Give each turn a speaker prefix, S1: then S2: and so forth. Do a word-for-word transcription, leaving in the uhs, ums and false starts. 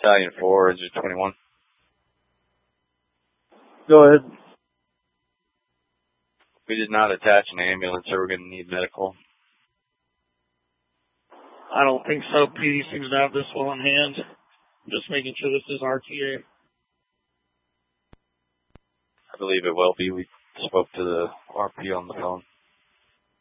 S1: Battalion four, is it twenty-one?
S2: Go ahead.
S1: We did not attach an ambulance, so we're going to need medical.
S2: I don't think so. P D seems to have this well in hand. Just making sure this is R T A.
S1: I believe it will be. We spoke to the R P on the phone.